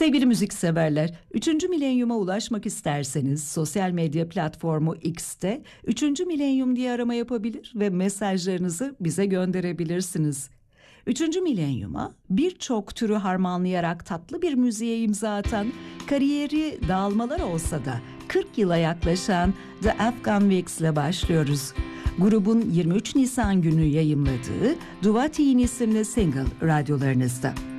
Sevgili müzikseverler, 3. milenyuma ulaşmak isterseniz sosyal medya platformu X'te 3. milenyum diye arama yapabilir ve mesajlarınızı bize gönderebilirsiniz. 3. milenyuma birçok türü harmanlayarak tatlı bir müziğe imza atan, kariyeri dağılmalar olsa da 40 yıla yaklaşan The Afghan Wigs ile başlıyoruz. Grubun 23 Nisan günü yayımladığı Duvatin isimli single radyolarınızda.